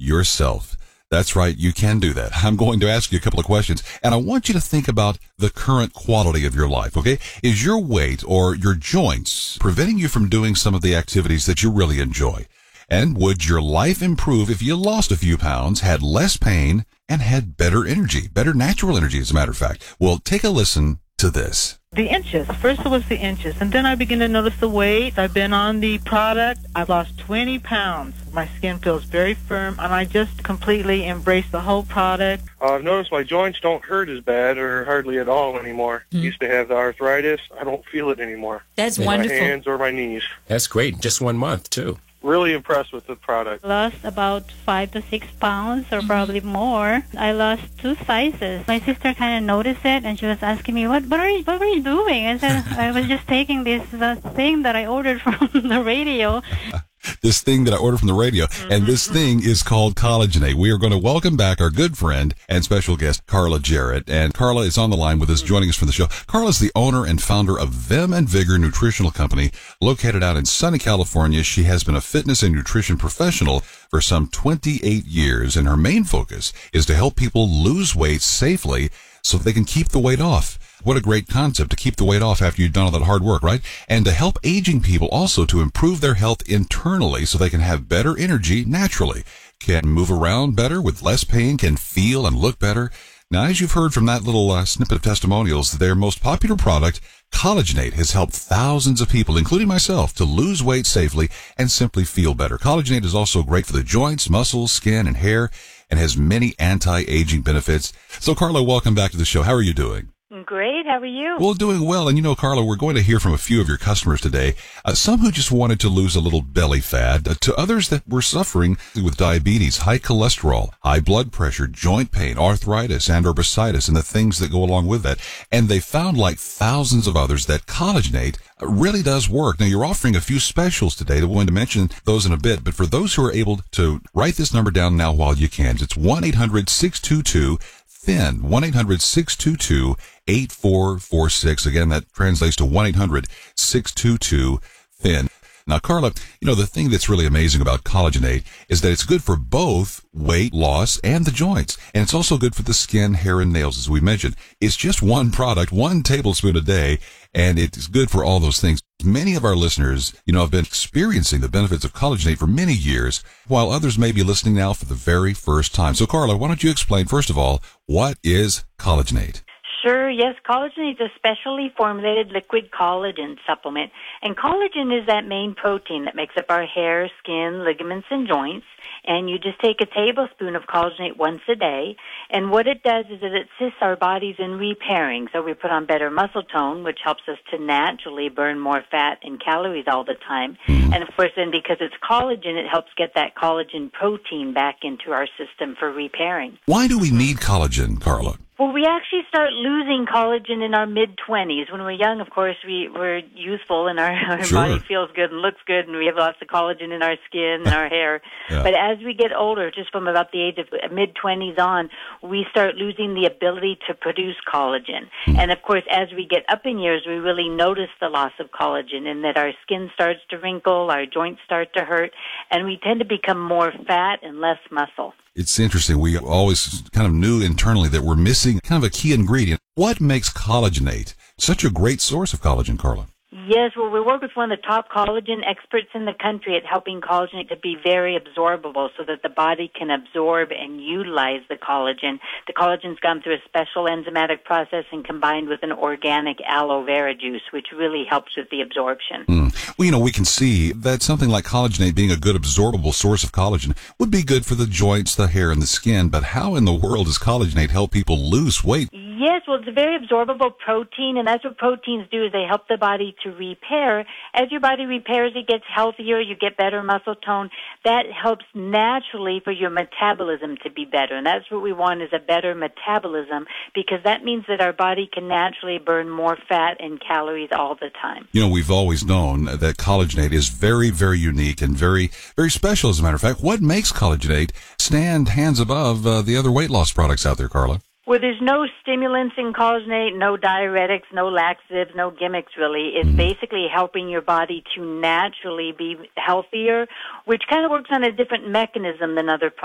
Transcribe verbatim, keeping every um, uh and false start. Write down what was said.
yourself. That's right, you can do that. I'm going to ask you a couple of questions, and I want you to think about the current quality of your life, okay? Is your weight or your joints preventing you from doing some of the activities that you really enjoy? And would your life improve if you lost a few pounds, had less pain, and had better energy, better natural energy, as a matter of fact? Well, take a listen to this. The inches. First it was the inches, and then I began to notice the weight. I've been on the product. I've lost twenty pounds. My skin feels very firm, and I just completely embrace the whole product. Uh, I've noticed my joints don't hurt as bad or hardly at all anymore. Mm. Used to have the arthritis. I don't feel it anymore. That's in wonderful. My hands or my knees. That's great. Just one month, too. Really impressed with the product. Lost about five to six pounds, or probably more. I lost two sizes. My sister kind of noticed it, and she was asking me, "What? What are you? What were you doing?" I said, "I was just taking this uh, thing that I ordered from the radio." This thing that I ordered from the radio, and this thing is called Collagenate. We are going to welcome back our good friend and special guest, Carla Jarrett. And Carla is on the line with us, joining us for the show. Carla is the owner and founder of Vim and Vigor Nutritional Company, located out in sunny California. She has been a fitness and nutrition professional for some twenty-eight years, and her main focus is to help people lose weight safely so they can keep the weight off. What a great concept, to keep the weight off after you've done all that hard work, right? And to help aging people also to improve their health internally so they can have better energy naturally, can move around better with less pain, can feel and look better. Now, as you've heard from that little uh, snippet of testimonials, their most popular product, Collagenate, has helped thousands of people, including myself, to lose weight safely and simply feel better. Collagenate is also great for the joints, muscles, skin, and hair, and has many anti-aging benefits. So, Carla, welcome back to the show. How are you doing? Great. How are you? Well, doing well. And you know, Carla, we're going to hear from a few of your customers today. Uh, some who just wanted to lose a little belly fat, uh, to others that were suffering with diabetes, high cholesterol, high blood pressure, joint pain, arthritis, and or bursitis, and the things that go along with that. And they found, like thousands of others, that Collagenate really does work. Now, you're offering a few specials today. We're going to mention those in a bit. But for those who are able to write this number down now while you can, it's one eight hundred six two two thin, one eight hundred six two two eight four four six. Again, that translates to one eight hundred six two two thin. Now, Carla, you know, the thing that's really amazing about Collagenate is that it's good for both weight loss and the joints. And it's also good for the skin, hair, and nails, as we mentioned. It's just one product, one tablespoon a day, and it's good for all those things. Many of our listeners, you know, have been experiencing the benefits of Collagenate for many years, while others may be listening now for the very first time. So, Carla, why don't you explain, first of all, what is Collagenate? Sure, yes. Collagen is a specially formulated liquid collagen supplement. And collagen is that main protein that makes up our hair, skin, ligaments, and joints. And you just take a tablespoon of collagenate once a day. And what it does is it assists our bodies in repairing. So we put on better muscle tone, which helps us to naturally burn more fat and calories all the time. And, of course, then because it's collagen, it helps get that collagen protein back into our system for repairing. Why do we need collagen, Carla? Well, we actually start losing collagen in our mid-twenties. When we're young, of course, we, we're youthful and our, our Sure. body feels good and looks good, and we have lots of collagen in our skin and our hair. Yeah. But as we get older, just from about the age of mid-twenties on, we start losing the ability to produce collagen. Mm. And, of course, as we get up in years, we really notice the loss of collagen in that our skin starts to wrinkle, our joints start to hurt, and we tend to become more fat and less muscle. It's interesting. We always kind of knew internally that we're missing kind of a key ingredient. What makes Collagenate such a great source of collagen, Carla? Yes, well, we work with one of the top collagen experts in the country at helping collagen to be very absorbable so that the body can absorb and utilize the collagen. The collagen's gone through a special enzymatic process and combined with an organic aloe vera juice, which really helps with the absorption. Mm. Well, you know, we can see that something like Collagenate being a good absorbable source of collagen would be good for the joints, the hair, and the skin. But how in the world does Collagenate help people lose weight? Yes, well, it's a very absorbable protein, and that's what proteins do, is they help the body to repair. As your body repairs, it gets healthier, you get better muscle tone. That helps naturally for your metabolism to be better, and that's what we want, is a better metabolism, because that means that our body can naturally burn more fat and calories all the time. You know, we've always known that Collagenate is very, very unique and very, very special, as a matter of fact. What makes Collagenate stand hands above uh, the other weight loss products out there, Carla? Well, there's no stimulants in collagenate, no diuretics, no laxatives, no gimmicks, really. It's mm-hmm. basically helping your body to naturally be healthier, which kind of works on a different mechanism than other products.